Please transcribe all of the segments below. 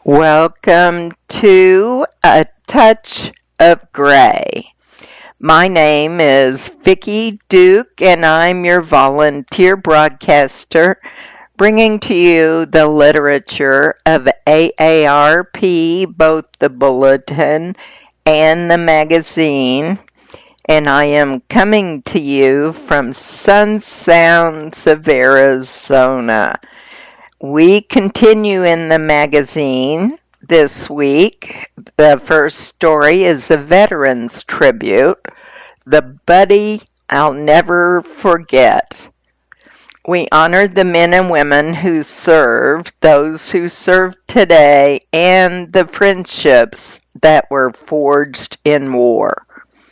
Welcome to A Touch of Gray. My name is Vicki Duke and I'm your volunteer broadcaster bringing to you the literature of AARP, both the bulletin and the magazine. And I am coming to you from Sun Sounds of Arizona. We continue in the magazine this week. The first story is a veterans tribute, The Buddy I'll Never Forget. We honored the men and women who served, those who serve today, and the friendships that were forged in war.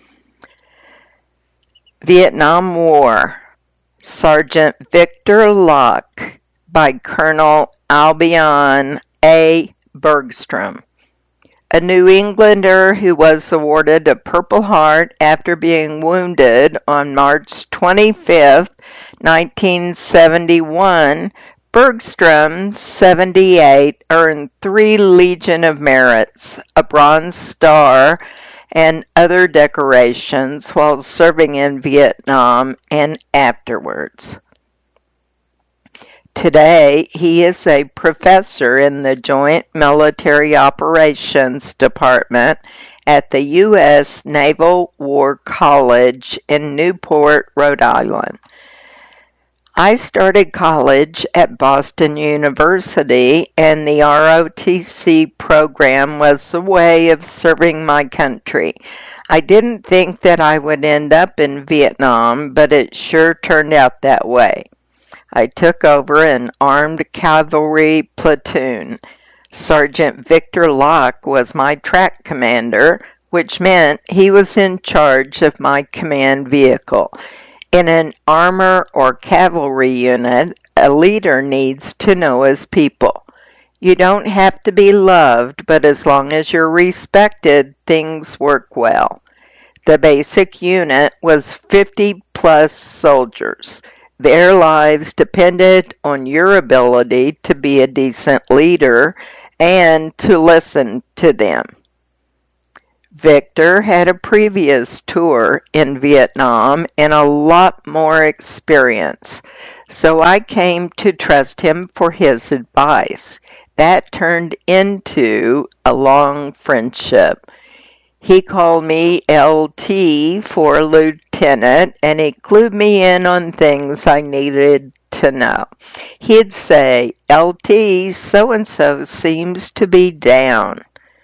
Vietnam War, Sergeant Victor Locke, by Colonel Albion A. Bergstrom, a New Englander who was awarded a Purple Heart after being wounded on March 25, 1971. Bergstrom, 78, earned 3 Legion of Merits, a Bronze Star, and other decorations while serving in Vietnam and afterwards. Today, he is a professor in the Joint Military Operations Department at the U.S. Naval War College in Newport, Rhode Island. I started college at Boston University, and the ROTC program was a way of serving my country. I didn't think that I would end up in Vietnam, but it sure turned out that way. I took over an armed cavalry platoon. Sergeant Victor Locke was my track commander, which meant he was in charge of my command vehicle. In an armor or cavalry unit, a leader needs to know his people. You don't have to be loved, but as long as you're respected, things work well. The basic unit was 50-plus soldiers. Their lives depended on your ability to be a decent leader and to listen to them. Victor had a previous tour in Vietnam and a lot more experience, so I came to trust him for his advice. That turned into a long friendship. He called me LT for lieutenant, and he clued me in on things I needed to know. He'd say, LT, so-and-so seems to be down.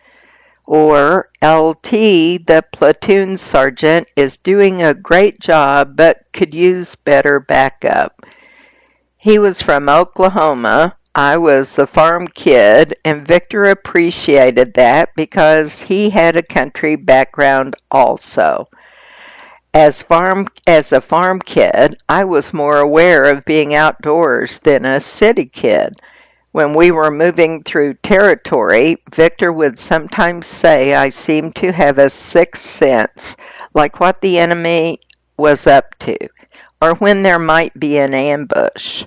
Or, LT, the platoon sergeant is doing a great job but could use better backup. He was from Oklahoma. I was a farm kid, and Victor appreciated that because he had a country background also. As a farm kid, I was more aware of being outdoors than a city kid. When we were moving through territory, Victor would sometimes say I seemed to have a sixth sense, like what the enemy was up to, or when there might be an ambush.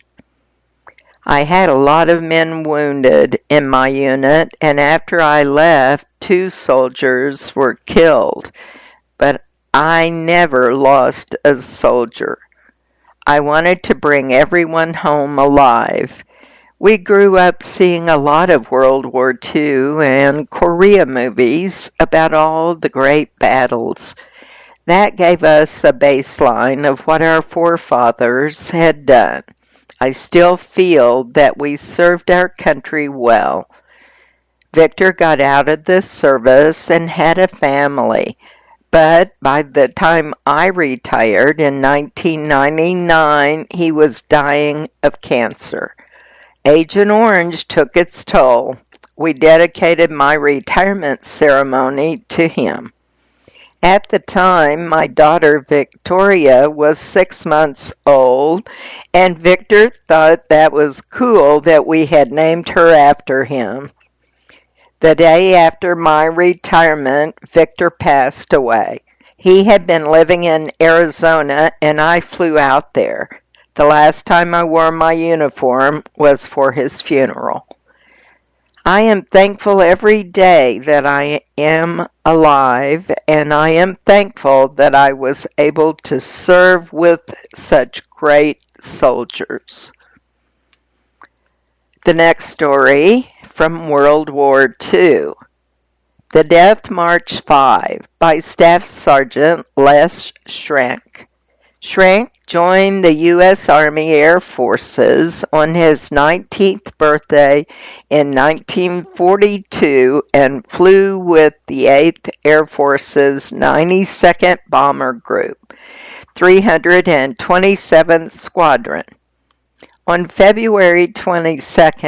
I had a lot of men wounded in my unit, and after I left, 2 soldiers were killed, but I never lost a soldier. I wanted to bring everyone home alive. We grew up seeing a lot of World War II and Korea movies about all the great battles. That gave us a baseline of what our forefathers had done. I still feel that we served our country well. Victor got out of the service and had a family, but by the time I retired in 1999, he was dying of cancer. Agent Orange took its toll. We dedicated my retirement ceremony to him. At the time, my daughter Victoria was 6 months old, and Victor thought that was cool that we had named her after him. The day after my retirement, Victor passed away. He had been living in Arizona, and I flew out there. The last time I wore my uniform was for his funeral. I am thankful every day that I am alive, and I am thankful that I was able to serve with such great soldiers. The next story from World War II. The Death March 5 by Staff Sergeant Les Schrenk. Schrenk joined the U.S. Army Air Forces on his 19th birthday in 1942 and flew with the 8th Air Force's 92nd Bomber Group, 327th Squadron. On February 22,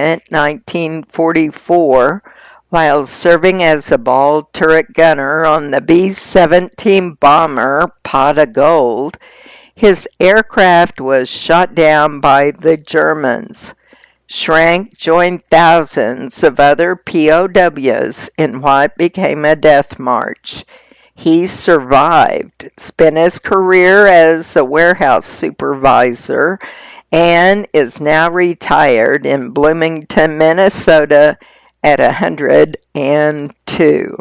1944, while serving as a ball turret gunner on the B-17 bomber Pot of Gold, his aircraft was shot down by the Germans. Schrenk joined thousands of other POWs in what became a death march. He survived, spent his career as a warehouse supervisor, and is now retired in Bloomington, Minnesota at 102.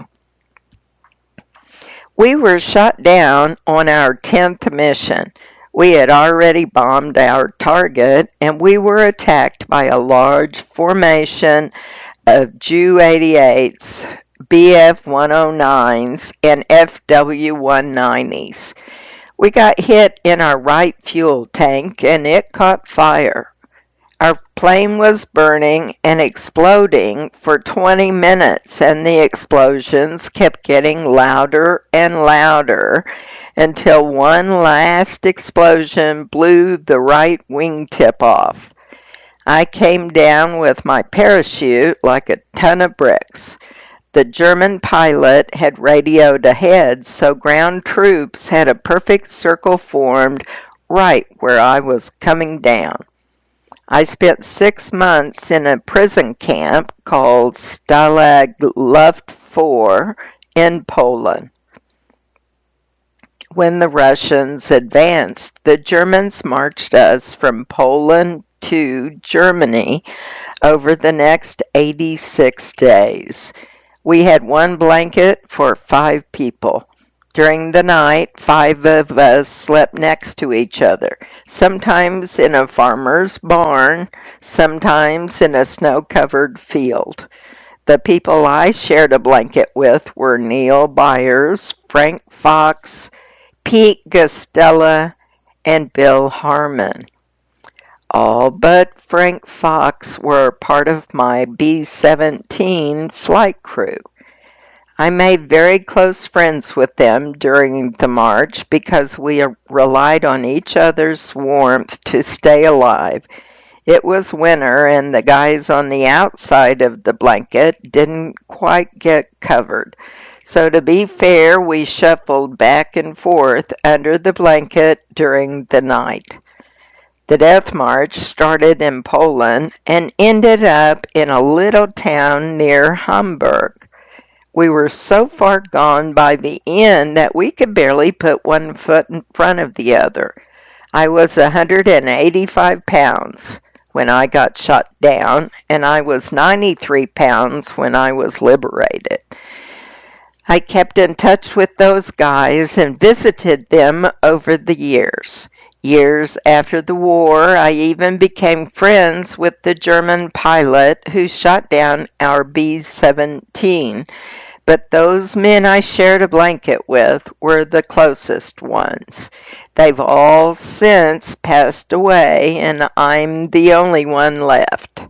We were shot down on our 10th mission. We had already bombed our target, and we were attacked by a large formation of Ju-88s, Bf-109s, and FW-190s. We got hit in our right fuel tank, and it caught fire. Our plane was burning and exploding for 20 minutes, and the explosions kept getting louder and louder until one last explosion blew the right wingtip off. I came down with my parachute like a ton of bricks. The German pilot had radioed ahead, so ground troops had a perfect circle formed right where I was coming down. I spent 6 months in a prison camp called Stalag Luft 4 in Poland. When the Russians advanced, the Germans marched us from Poland to Germany over the next 86 days. We had one blanket for 5 people. During the night, 5 of us slept next to each other, sometimes in a farmer's barn, sometimes in a snow-covered field. The people I shared a blanket with were Neil Byers, Frank Fox, Pete Gustella, and Bill Harmon. All but Frank Fox were part of my B-17 flight crew. I made very close friends with them during the march because we relied on each other's warmth to stay alive. It was winter, and the guys on the outside of the blanket didn't quite get covered. So to be fair, we shuffled back and forth under the blanket during the night. The death march started in Poland and ended up in a little town near Hamburg. We were so far gone by the end that we could barely put one foot in front of the other. I was 185 pounds when I got shot down, and I was 93 pounds when I was liberated. I kept in touch with those guys and visited them over the years. Years after the war, I even became friends with the German pilot who shot down our B-17, but those men I shared a blanket with were the closest ones. They've all since passed away, and I'm the only one left.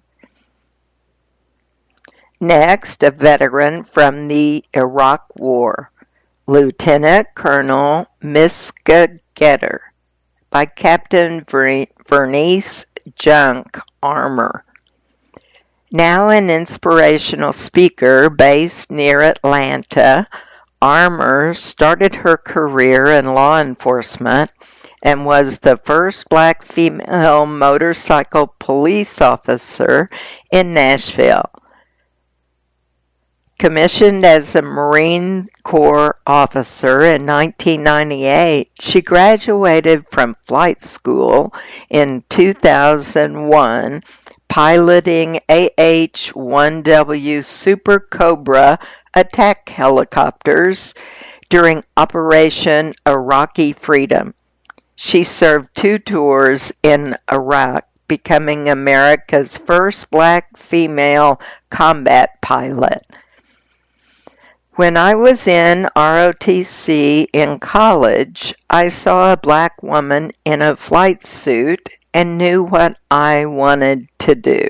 Next, a veteran from the Iraq War, Lieutenant Colonel Miska Getter, by Captain Vernice Junk Armour. Now an inspirational speaker based near Atlanta, Armour started her career in law enforcement and was the first black female motorcycle police officer in Nashville. Commissioned as a Marine Corps officer in 1998, she graduated from flight school in 2001, piloting AH-1W Super Cobra attack helicopters during Operation Iraqi Freedom. She served 2 tours in Iraq, becoming America's first black female combat pilot. When I was in ROTC in college, I saw a black woman in a flight suit and knew what I wanted to do.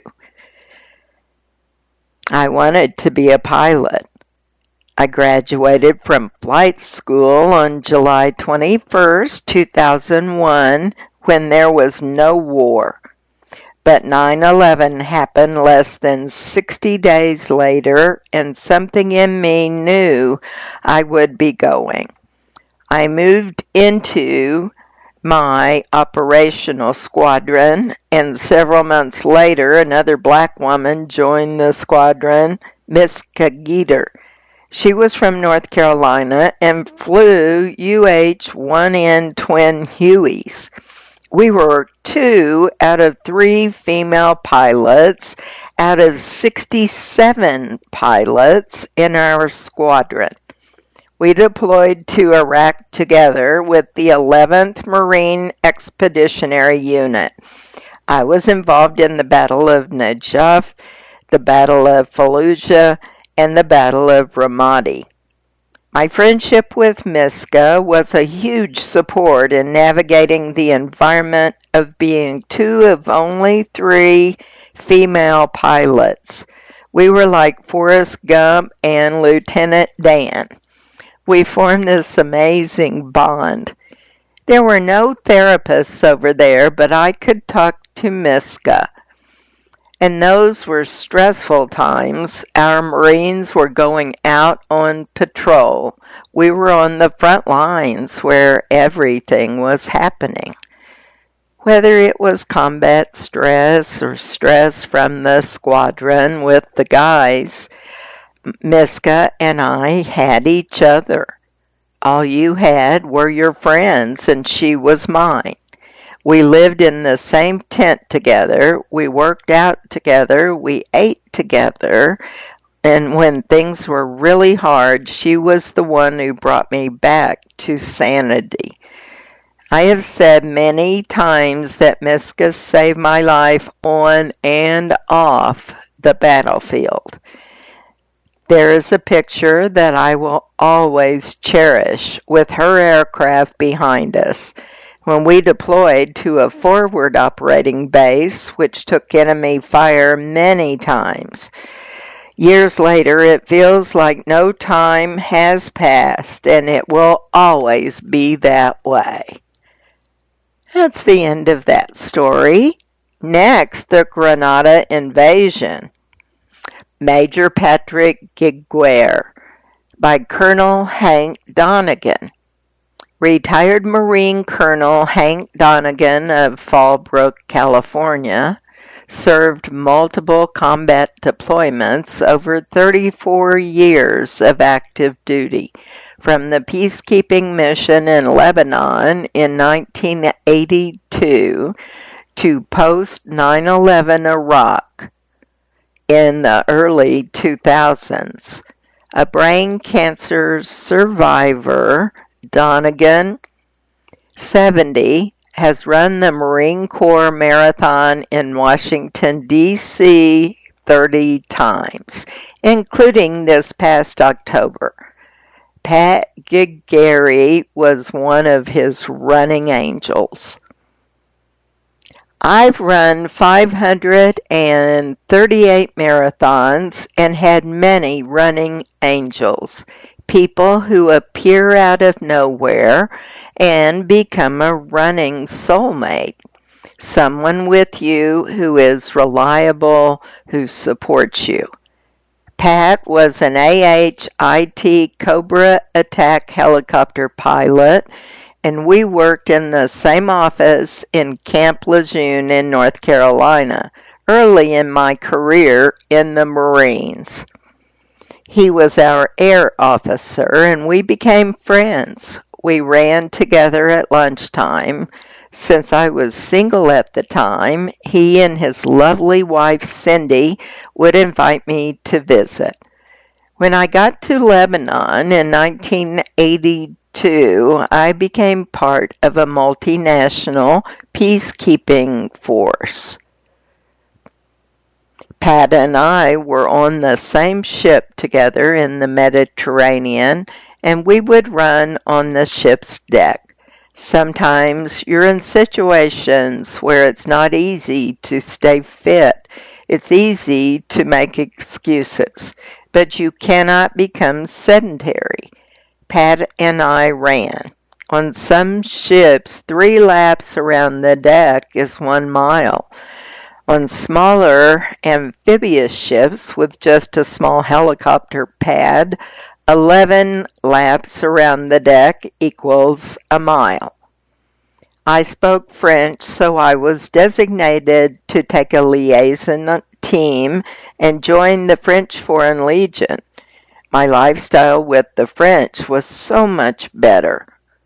I wanted to be a pilot. I graduated from flight school on July 21st, 2001, when there was no war. But 9/11 happened less than 60 days later, and something in me knew I would be going. I moved into my operational squadron, and several months later, another black woman joined the squadron, Miss Kagider. She was from North Carolina and flew UH-1N twin Hueys. We were 2 out of 3 female pilots out of 67 pilots in our squadron. We deployed to Iraq together with the 11th Marine Expeditionary Unit. I was involved in the Battle of Najaf, the Battle of Fallujah, and the Battle of Ramadi. My friendship with Miska was a huge support in navigating the environment of being 2 of only 3 female pilots. We were like Forrest Gump and Lieutenant Dan. We formed this amazing bond. There were no therapists over there, but I could talk to Miska. And those were stressful times. Our Marines were going out on patrol. We were on the front lines where everything was happening. Whether it was combat stress or stress from the squadron with the guys, Miska and I had each other. All you had were your friends, and she was mine. We lived in the same tent together, we worked out together, we ate together, and when things were really hard, she was the one who brought me back to sanity. I have said many times that Miska saved my life on and off the battlefield. There is a picture that I will always cherish with her aircraft behind us. When we deployed to a forward operating base, which took enemy fire many times. Years later, it feels like no time has passed, and it will always be that way. That's the end of that story. Next, the Grenada invasion. Major Patrick Giguere by Colonel Hank Donegan. Retired Marine Colonel Hank Donegan of Fallbrook, California, served multiple combat deployments over 34 years of active duty, from the peacekeeping mission in Lebanon in 1982 to post-9/11 Iraq in the early 2000s. A brain cancer survivor, Donegan, 70, has run the Marine Corps Marathon in Washington, D.C. 30 times, including this past October. Pat Giguere was one of his running angels. I've run 538 marathons and had many running angels, people who appear out of nowhere and become a running soulmate, someone with you who is reliable, who supports you. Pat was an AH-IT Cobra attack helicopter pilot, and we worked in the same office in Camp Lejeune in North Carolina, early in my career in the Marines. He was our air officer, and we became friends. We ran together at lunchtime, Since I was single at the time, he and his lovely wife Cindy would invite me to visit. When I got to Lebanon in 1982, I became part of a multinational peacekeeping force. Pat and I were on the same ship together in the Mediterranean, and we would run on the ship's deck. Sometimes you're in situations where it's not easy to stay fit. It's easy to make excuses, but you cannot become sedentary. Pat and I ran. On some ships, 3 laps around the deck is 1 mile. On smaller amphibious ships with just a small helicopter pad, 11 laps around the deck equals a mile. I spoke French, so I was designated to take a liaison team and join the French Foreign Legion. My lifestyle with the French was so much better.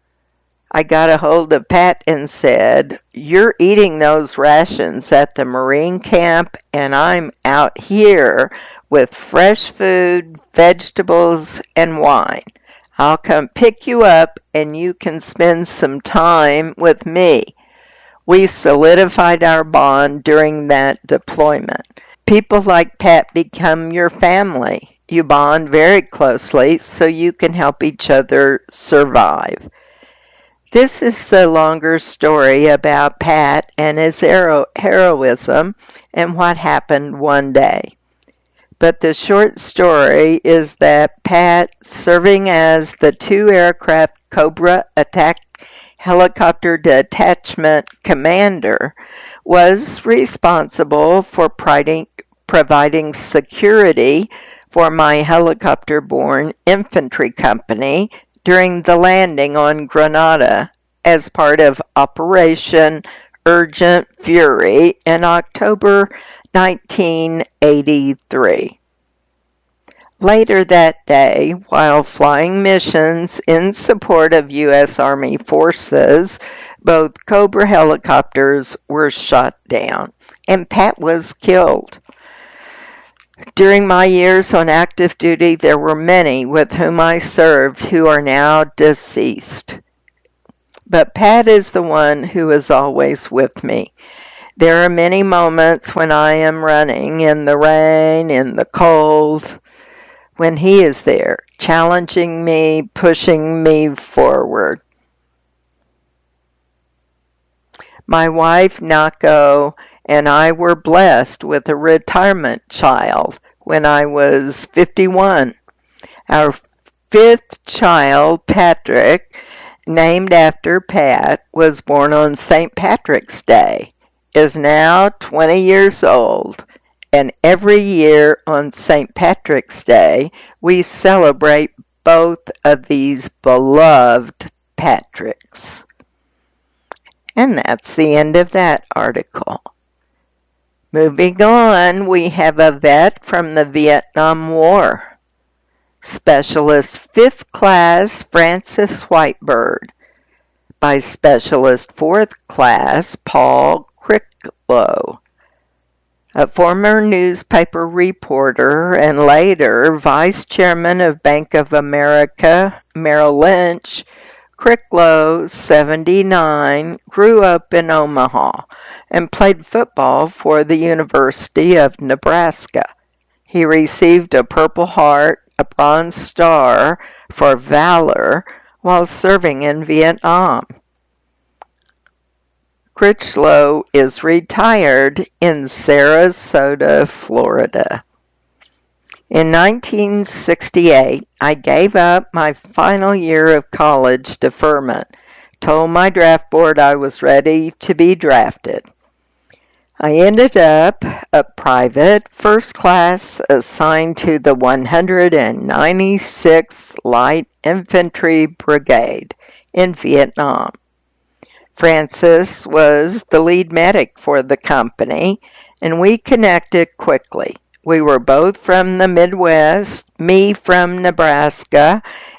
I got a hold of Pat and said, "You're eating those rations at the Marine camp, and I'm out here with fresh food, vegetables, and wine. I'll come pick you up, and you can spend some time with me." We solidified our bond during that deployment. People like Pat become your family. You bond very closely so you can help each other survive. This is the longer story about Pat and his heroism and what happened one day. But the short story is that Pat, serving as the 2-aircraft Cobra attack helicopter detachment commander, was responsible for providing security for my helicopter-borne infantry company during the landing on Grenada as part of Operation Urgent Fury in October 1983. Later that day, while flying missions in support of U.S. Army forces, both Cobra helicopters were shot down, and Pat was killed. During my years on active duty, there were many with whom I served who are now deceased. But Pat is the one who is always with me. There are many moments when I am running in the rain, in the cold, when he is there, challenging me, pushing me forward. My wife, Nako, and I were blessed with a retirement child when I was 51. Our 5th child, Patrick, named after Pat, was born on St. Patrick's Day, is now 20 years old, and every year on St. Patrick's Day, we celebrate both of these beloved Patricks. And that's the end of that article. Moving on, we have a vet from the Vietnam War. Specialist 5th Class Francis Whitebird by Specialist 4th Class Paul Cricklow. A former newspaper reporter and later Vice Chairman of Bank of America Merrill Lynch, Cricklow, 79, grew up in Omaha and played football for the University of Nebraska. He received a Purple Heart, a Bronze Star for valor while serving in Vietnam. Cricklow is retired in Sarasota, Florida. In 1968, I gave up my final year of college deferment, told my draft board I was ready to be drafted. I ended up a private first class assigned to the 196th Light Infantry Brigade in Vietnam. Francis was the lead medic for the company, and we connected quickly. We were both from the Midwest, me from Nebraska,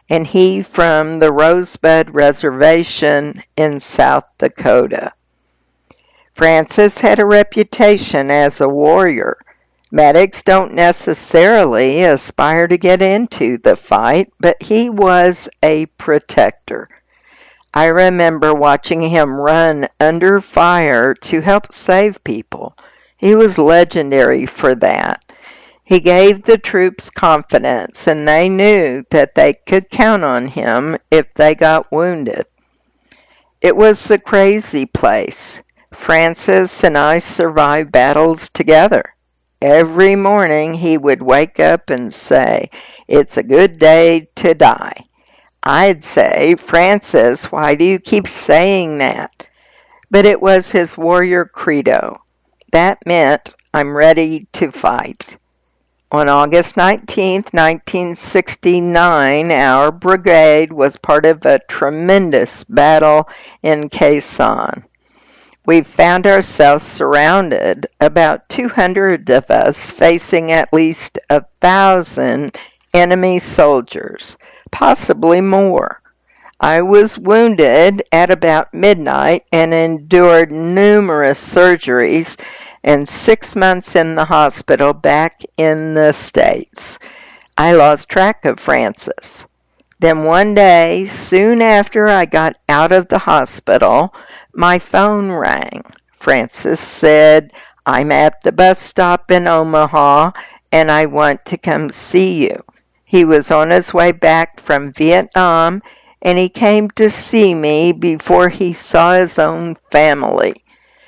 and he from the Rosebud Reservation in South Dakota. Francis had a reputation as a warrior. Medics don't necessarily aspire to get into the fight, but he was a protector. I remember watching him run under fire to help save people. He was legendary for that. He gave the troops confidence, and they knew that they could count on him if they got wounded. It was a crazy place. Francis and I survived battles together. Every morning he would wake up and say, "It's a good day to die." I'd say, "Francis, why do you keep saying that?" But it was his warrior credo. That meant, I'm ready to fight. On August 19, 1969, our brigade was part of a tremendous battle in Khe Sanh. We found ourselves surrounded, about 200 of us facing at least 1,000 enemy soldiers, possibly more. I was wounded at about midnight and endured numerous surgeries and 6 months in the hospital back in the States. I lost track of Francis. Then one day, soon after I got out of the hospital, my phone rang. Francis said, "I'm at the bus stop in Omaha and I want to come see you." He was on his way back from Vietnam and he came to see me before he saw his own family.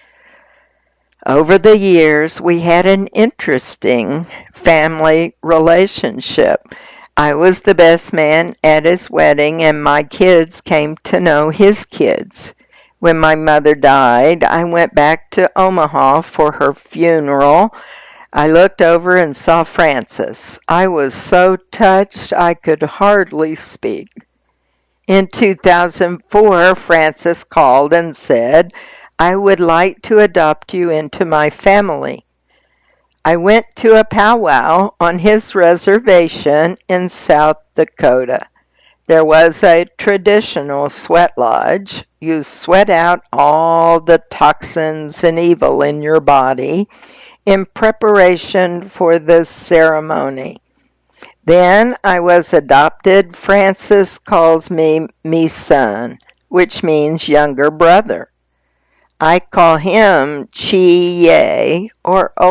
Over the years, we had an interesting family relationship. I was the best man at his wedding, and my kids came to know his kids. When my mother died, I went back to Omaha for her funeral. I looked over and saw Francis. I was so touched I could hardly speak. In 2004, Francis called and said, "I would like to adopt you into my family." I went to a powwow on his reservation in South Dakota. There was a traditional sweat lodge. You sweat out all the toxins and evil in your body in preparation for the ceremony. Then I was adopted. Francis calls me "me son," which means younger brother. I call him Chi Ye, or